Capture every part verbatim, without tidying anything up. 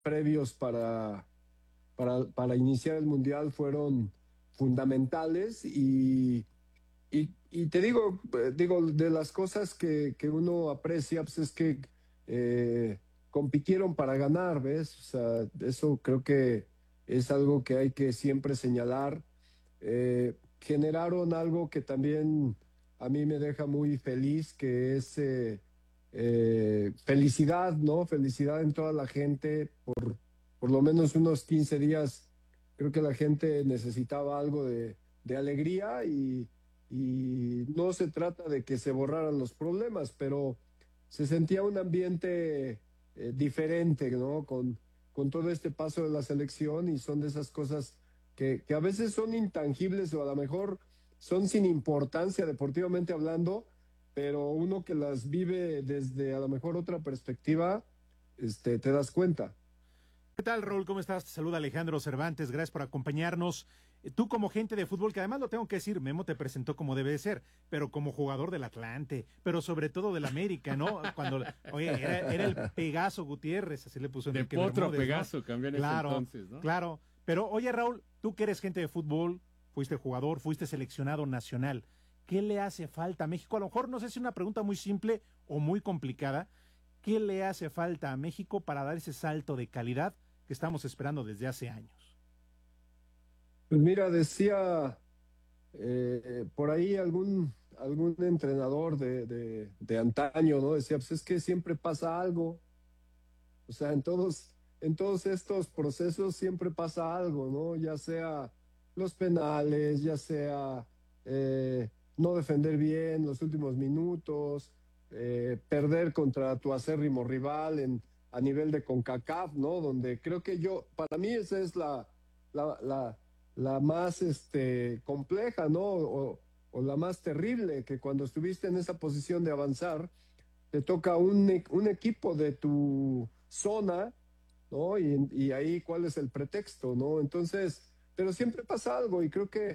previos para, para, para iniciar el Mundial fueron fundamentales y, y, y te digo, eh, digo, de las cosas que, que uno aprecia, pues es que eh, compitieron para ganar, ¿ves? O sea, eso creo que es algo que hay que siempre señalar. Eh, generaron algo que también a mí me deja muy feliz, que es eh, eh, felicidad, ¿no? Felicidad en toda la gente. Por, por lo menos unos quince días, creo que la gente necesitaba algo de, de alegría y, y no se trata de que se borraran los problemas, pero se sentía un ambiente eh, diferente, ¿no? Con, con todo este paso de la selección y son de esas cosas que, que a veces son intangibles o a lo mejor son sin importancia deportivamente hablando, pero uno que las vive desde a lo mejor otra perspectiva, este, te das cuenta. ¿Qué tal, Raúl? ¿Cómo estás? Te saluda Alejandro Cervantes, gracias por acompañarnos. Eh, Tú como gente de fútbol, que además lo tengo que decir, Memo te presentó como debe de ser, pero como jugador del Atlante, pero sobre todo del América, ¿no? Cuando, oye, era, era el Pegaso Gutiérrez, así le puso De Enrique Potro a Bermúdez, ¿no? Pegaso cambió en ese Claro, entonces, ¿no? claro. Pero oye, Raúl, tú que eres gente de fútbol, fuiste jugador, fuiste seleccionado nacional, ¿qué le hace falta a México? A lo mejor no sé si es una pregunta muy simple o muy complicada. ¿Qué le hace falta a México para dar ese salto de calidad que estamos esperando desde hace años? Pues mira, decía eh, por ahí algún, algún entrenador de, de, de antaño, ¿no? Decía, pues es que siempre pasa algo. O sea, en todos, en todos estos procesos siempre pasa algo, ¿no? Ya sea los penales, ya sea eh, no defender bien los últimos minutos, eh, perder contra tu acérrimo rival en, a nivel de CONCACAF, ¿no? Donde creo que yo, para mí esa es la, la, la, la más este, compleja, ¿no? O, o la más terrible, que cuando estuviste en esa posición de avanzar, te toca un, e- un equipo de tu zona, ¿no? Y, y ahí cuál es el pretexto, ¿no? Entonces, pero siempre pasa algo y creo que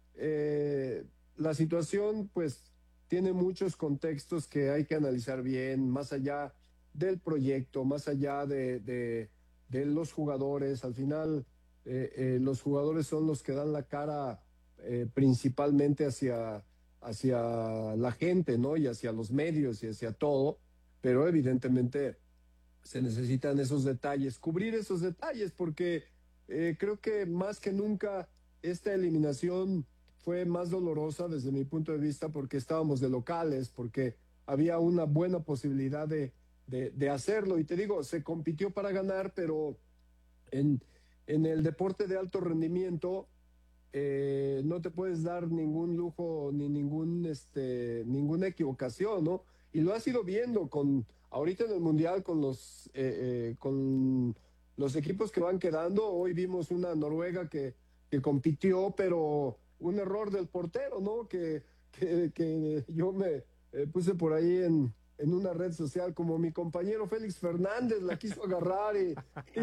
eh, la situación, pues, tiene muchos contextos que hay que analizar bien, más allá del proyecto, más allá de, de, de los jugadores. Al final, eh, eh, los jugadores son los que dan la cara eh, principalmente hacia hacia la gente, ¿no? Y hacia los medios y hacia todo, pero evidentemente se necesitan esos detalles, cubrir esos detalles, porque eh, creo que más que nunca esta eliminación fue más dolorosa desde mi punto de vista porque estábamos de locales, porque había una buena posibilidad de, de, de hacerlo. Y te digo, se compitió para ganar, pero en, en el deporte de alto rendimiento eh, no te puedes dar ningún lujo ni ningún, este, ninguna equivocación, ¿no? Y lo has ido viendo con, ahorita en el Mundial con los, eh, eh, con los equipos que van quedando. Hoy vimos una Noruega que, que compitió, pero un error del portero, ¿no? Que, que, que yo me eh, puse por ahí en, en una red social como mi compañero Félix Fernández la quiso agarrar y,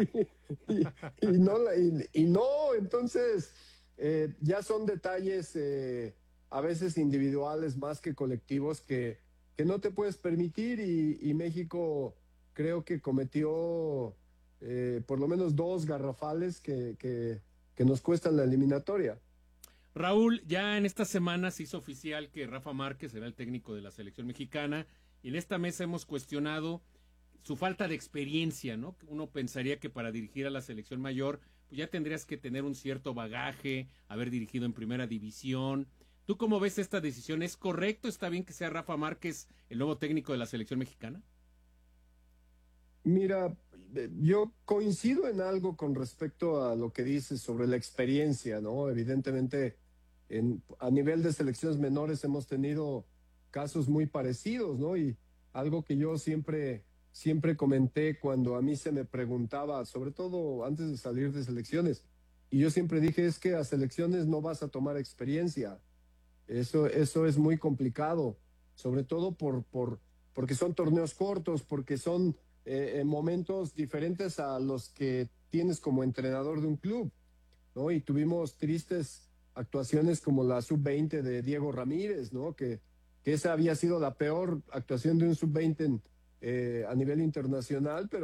y, y, y no, la, y, y no, entonces eh, ya son detalles eh, a veces individuales más que colectivos que, que no te puedes permitir y, y México creo que cometió eh, por lo menos dos garrafales que, que, que nos cuestan la eliminatoria. Raúl, ya en esta semana se hizo oficial que Rafa Márquez será el técnico de la selección mexicana y en esta mesa hemos cuestionado su falta de experiencia, ¿no? Uno pensaría que para dirigir a la selección mayor, pues ya tendrías que tener un cierto bagaje, haber dirigido en primera división. ¿Tú cómo ves esta decisión? ¿Es correcto? ¿Está bien que sea Rafa Márquez el nuevo técnico de la selección mexicana? Mira, eh, yo coincido en algo con respecto a lo que dices sobre la experiencia, ¿no? Evidentemente, en, a nivel de selecciones menores hemos tenido casos muy parecidos, ¿no? Y algo que yo siempre, siempre comenté cuando a mí se me preguntaba, sobre todo antes de salir de selecciones, y yo siempre dije, es que a selecciones no vas a tomar experiencia. Eso, eso es muy complicado, sobre todo por, por, porque son torneos cortos, porque son eh, eh, momentos diferentes a los que tienes como entrenador de un club, ¿no? Y tuvimos tristes actuaciones como la sub veinte de Diego Ramírez, ¿no? Que, que esa había sido la peor actuación de un sub veinte en, eh, a nivel internacional, pero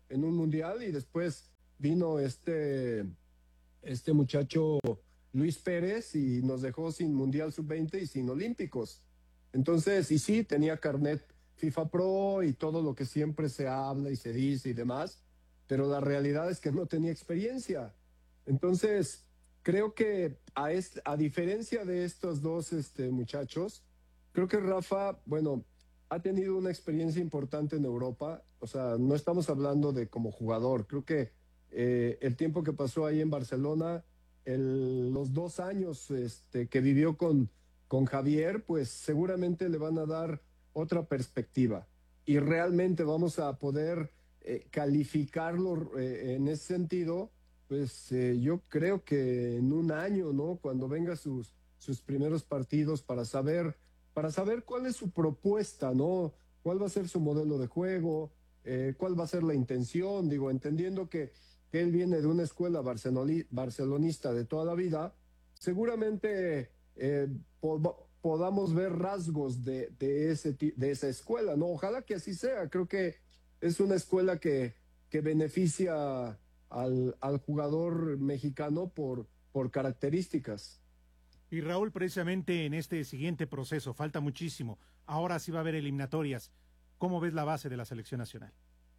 en un mundial y después vino este, este muchacho Luis Pérez y nos dejó sin Mundial sub veinte y sin Olímpicos. Entonces, y sí, tenía carnet FIFA Pro y todo lo que siempre se habla y se dice y demás, pero la realidad es que no tenía experiencia. Entonces, creo que a, este, a diferencia de estos dos este, muchachos, creo que Rafa, bueno, ha tenido una experiencia importante en Europa. O sea, no estamos hablando de como jugador. Creo que eh, el tiempo que pasó ahí en Barcelona, el, los dos años este, que vivió con, con Javier, pues seguramente le van a dar otra perspectiva. Y realmente vamos a poder eh, calificarlo eh, en ese sentido. Pues eh, yo creo que en un año, ¿no? Cuando venga sus, sus primeros partidos para saber, para saber cuál es su propuesta, ¿no? Cuál va a ser su modelo de juego, eh, cuál va a ser la intención, digo, entendiendo que, que él viene de una escuela barceloni, barcelonista de toda la vida, seguramente eh, pod podamos ver rasgos de, de, ese, de esa escuela, ¿no? Ojalá que así sea. Creo que es una escuela que, que beneficia Al, al jugador mexicano por, por características. Y Raúl, precisamente en este siguiente proceso, falta muchísimo, ahora sí va a haber eliminatorias, ¿cómo ves la base de la selección nacional?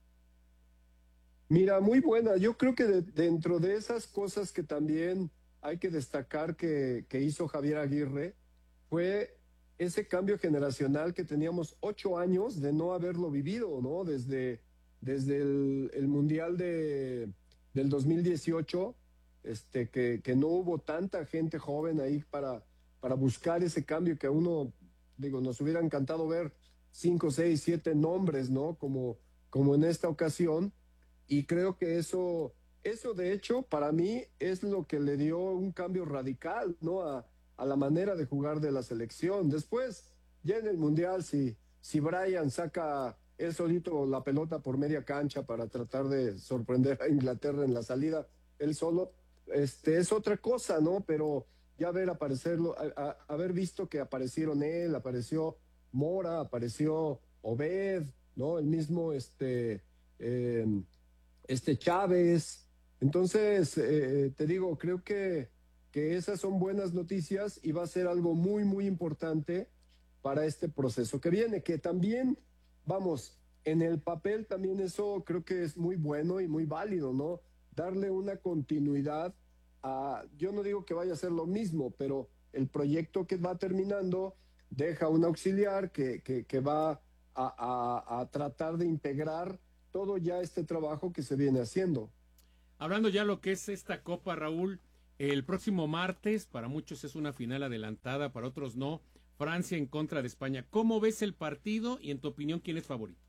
Mira, muy buena, yo creo que de, dentro de esas cosas que también hay que destacar que, que hizo Javier Aguirre, fue ese cambio generacional que teníamos ocho años de no haberlo vivido, ¿no? Desde, desde el, el Mundial de del dos mil dieciocho, este, que, que no hubo tanta gente joven ahí para, para buscar ese cambio que a uno, digo, nos hubiera encantado ver cinco, seis, siete nombres, ¿no? Como, como en esta ocasión. Y creo que eso, eso de hecho, para mí es lo que le dio un cambio radical, ¿no? A, a la manera de jugar de la selección. Después, ya en el Mundial, si, si Brian saca él solito la pelota por media cancha para tratar de sorprender a Inglaterra en la salida, él solo, este, es otra cosa, ¿no? Pero ya ver aparecerlo, a, a, haber visto que aparecieron él, apareció Mora, apareció Obed, ¿no? El mismo, este, eh, este Chávez. Entonces, eh, te digo, creo que, que esas son buenas noticias y va a ser algo muy, muy importante para este proceso que viene, que también vamos, en el papel también eso creo que es muy bueno y muy válido, ¿no? Darle una continuidad a, yo no digo que vaya a ser lo mismo, pero el proyecto que va terminando deja un auxiliar que, que, que va a, a, a tratar de integrar todo ya este trabajo que se viene haciendo. Hablando ya lo que es esta Copa, Raúl, el próximo martes, para muchos es una final adelantada, para otros no, Francia en contra de España. ¿Cómo ves el partido y en tu opinión quién es favorito?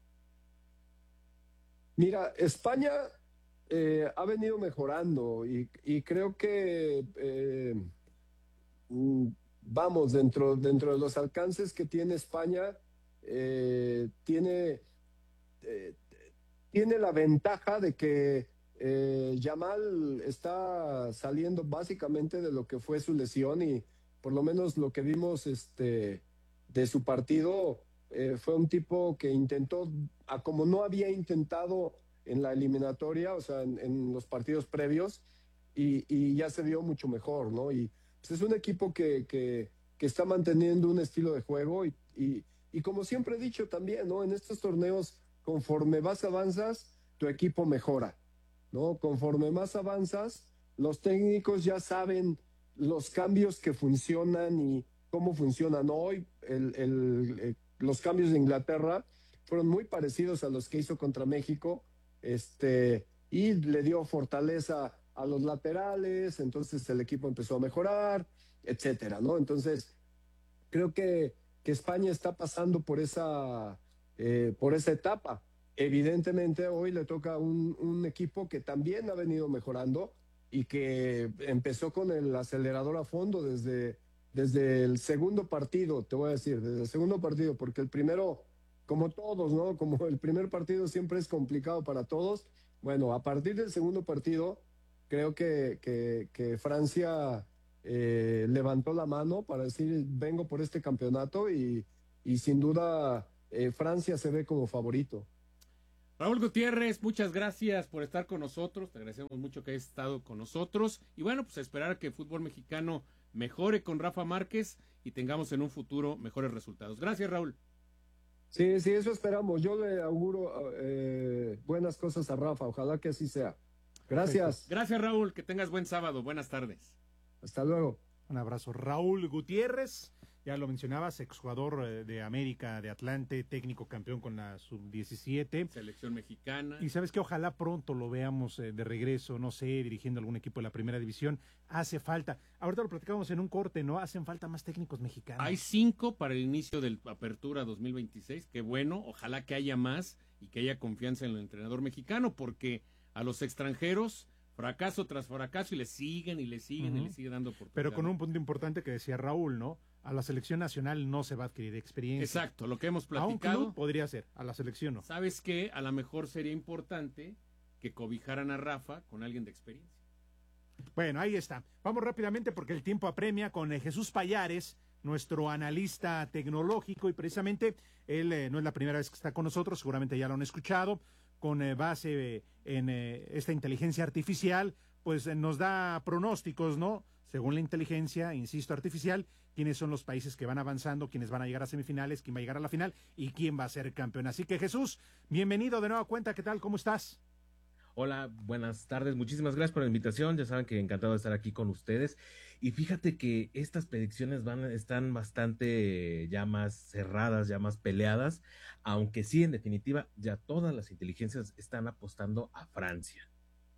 Mira, España eh, ha venido mejorando y, y creo que eh, vamos, dentro, dentro de los alcances que tiene España, eh, tiene, eh, tiene la ventaja de que eh, Yamal está saliendo básicamente de lo que fue su lesión y por lo menos lo que vimos este, de su partido eh, fue un tipo que intentó, a como no había intentado en la eliminatoria, o sea, en, en los partidos previos, y, y, ya se vio mucho mejor, ¿no? Y pues, es un equipo que, que, que, está manteniendo un estilo de juego y, y, y como siempre he dicho también, ¿no? En estos torneos, conforme vas avanzas, tu equipo mejora, ¿no? Conforme más avanzas, los técnicos ya saben los cambios que funcionan y cómo funcionan hoy. El, el, el, los cambios de Inglaterra fueron muy parecidos a los que hizo contra México, este, y le dio fortaleza a los laterales, entonces el equipo empezó a mejorar, etcétera, ¿no? Entonces, creo que, que España está pasando por esa, eh, por esa etapa. Evidentemente, hoy le toca un, un equipo que también ha venido mejorando y que empezó con el acelerador a fondo desde, desde el segundo partido, te voy a decir, desde el segundo partido, porque el primero, como todos, ¿no? Como el primer partido siempre es complicado para todos. Bueno, a partir del segundo partido, creo que, que, que Francia eh, levantó la mano para decir, vengo por este campeonato y, y sin duda eh, Francia se ve como favorito. Raúl Gutiérrez, muchas gracias por estar con nosotros, te agradecemos mucho que hayas estado con nosotros y bueno, pues a esperar que el fútbol mexicano mejore con Rafa Márquez y tengamos en un futuro mejores resultados. Gracias, Raúl. Sí, sí, eso esperamos. Yo le auguro eh, buenas cosas a Rafa, ojalá que así sea. Gracias. Perfecto. Gracias, Raúl, que tengas buen sábado, buenas tardes. Hasta luego. Un abrazo. Raúl Gutiérrez, ya lo mencionabas, exjugador de América, de Atlante, técnico campeón con la sub diecisiete. Selección mexicana. Y sabes que ojalá pronto lo veamos eh, de regreso, no sé, dirigiendo algún equipo de la primera división. Hace falta, ahorita lo platicamos en un corte, ¿no? Hacen falta más técnicos mexicanos. Hay cinco para el inicio del Apertura dos mil veintiséis, qué bueno, ojalá que haya más y que haya confianza en el entrenador mexicano, porque a los extranjeros, fracaso tras fracaso, y le siguen y le siguen uh-huh. y le siguen dando oportunidad. Pero con un punto importante que decía Raúl, ¿no? A la selección nacional no se va a adquirir experiencia. Exacto, lo que hemos platicado. A un club podría ser, a la selección no. ¿Sabes qué? A lo mejor sería importante que cobijaran a Rafa con alguien de experiencia. Bueno, ahí está. Vamos rápidamente porque el tiempo apremia con eh, Jesús Payares, nuestro analista tecnológico, y precisamente él eh, no es la primera vez que está con nosotros, seguramente ya lo han escuchado, con eh, base eh, en eh, esta inteligencia artificial, pues eh, nos da pronósticos, ¿no? Según la inteligencia, insisto, artificial, quiénes son los países que van avanzando, quiénes van a llegar a semifinales, quién va a llegar a la final y quién va a ser campeón. Así que Jesús, bienvenido de nueva cuenta, ¿qué tal? ¿Cómo estás? Hola, buenas tardes, muchísimas gracias por la invitación, ya saben que encantado de estar aquí con ustedes, y fíjate que estas predicciones van, están bastante ya más cerradas, ya más peleadas, aunque sí, en definitiva, ya todas las inteligencias están apostando a Francia.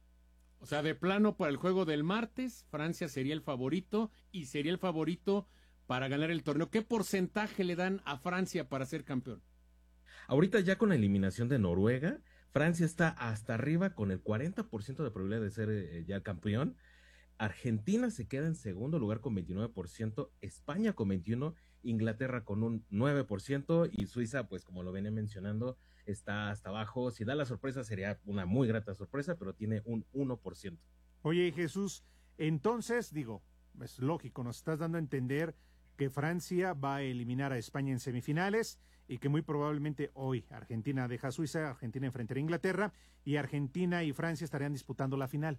O sea, de plano para el juego del martes, Francia sería el favorito, y sería el favorito para ganar el torneo. ¿Qué porcentaje le dan a Francia para ser campeón? Ahorita ya con la eliminación de Noruega, Francia está hasta arriba con el cuarenta por ciento de probabilidad de ser eh, ya campeón. Argentina se queda en segundo lugar con veintinueve por ciento, España con veintiuno por ciento, Inglaterra con un nueve por ciento y Suiza, pues como lo venía mencionando, está hasta abajo. Si da la sorpresa sería una muy grata sorpresa, pero tiene un uno por ciento. Oye, Jesús, entonces, digo, es lógico, nos estás dando a entender que Francia va a eliminar a España en semifinales y que muy probablemente hoy Argentina deja a Suiza, Argentina enfrentará a Inglaterra y Argentina y Francia estarían disputando la final.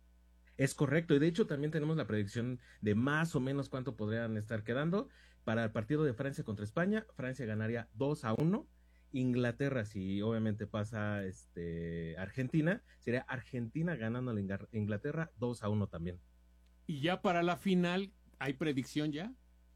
Es correcto, y de hecho también tenemos la predicción de más o menos cuánto podrían estar quedando. Para el partido de Francia contra España, Francia ganaría dos a uno, Inglaterra, si obviamente pasa este Argentina, sería Argentina ganando a la Inglaterra dos a uno también. ¿Y ya para la final hay predicción ya?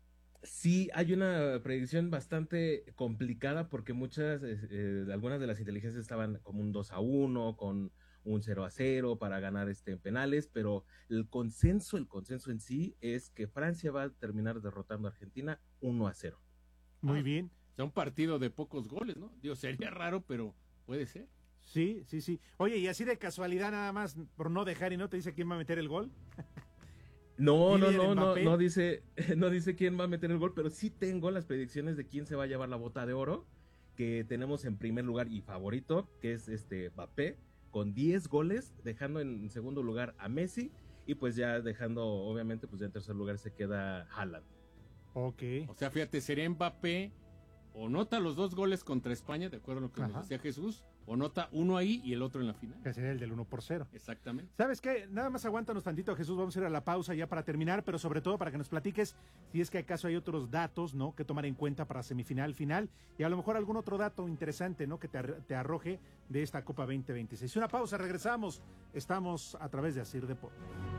Sí, hay una predicción bastante complicada porque muchas, eh, algunas de las inteligencias estaban como un dos a uno, con un cero a cero para ganar este en penales, pero el consenso, el consenso en sí es que Francia va a terminar derrotando a Argentina uno a cero. Muy ah, bien. O sea, un partido de pocos goles, ¿no? Digo, sería raro, pero puede ser. Sí, sí, sí. Oye, y así de casualidad nada más, por no dejar y no te dice quién va a meter el gol. No, no, no, no, no dice, no dice quién va a meter el gol, pero sí tengo las predicciones de quién se va a llevar la bota de oro, que tenemos en primer lugar y favorito, que es este Mbappé, con diez goles, dejando en segundo lugar a Messi, y pues ya dejando, obviamente, pues ya en tercer lugar se queda Haaland. Ok. O sea, fíjate, sería Mbappé, o nota los dos goles contra España, de acuerdo a lo que Ajá. nos decía Jesús, o nota uno ahí y el otro en la final. Que sería el del uno por cero. Exactamente. ¿Sabes qué? Nada más aguántanos tantito, Jesús, vamos a ir a la pausa ya para terminar, pero sobre todo para que nos platiques si es que acaso hay otros datos, ¿no?, que tomar en cuenta para semifinal, final, y a lo mejor algún otro dato interesante, ¿no?, que te, te arroje de esta Copa veinte veintiséis. Una pausa, regresamos. Estamos a través de Asir Deportes.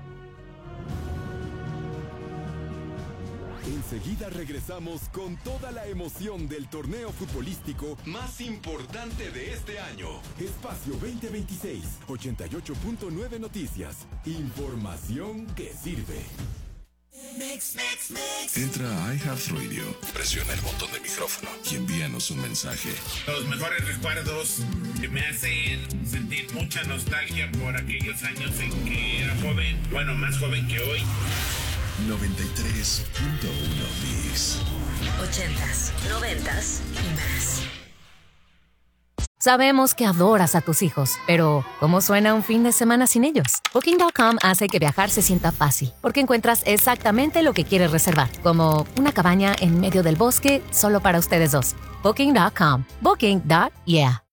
Enseguida regresamos con toda la emoción del torneo futbolístico más importante de este año. Espacio veinte veintiséis, ochenta y ocho punto nueve Noticias. Información que sirve. Mix, mix, mix. Entra a iHeartRadio, presiona el botón de micrófono y envíanos un mensaje. Los mejores recuerdos que me hacen sentir mucha nostalgia por aquellos años en que era joven, bueno, más joven que hoy. noventa y tres punto uno Mix. Ochentas, noventas y más. Sabemos que adoras a tus hijos, pero ¿cómo suena un fin de semana sin ellos? Booking punto com hace que viajar se sienta fácil, porque encuentras exactamente lo que quieres reservar, como una cabaña en medio del bosque solo para ustedes dos. Booking punto com. Booking. Yeah.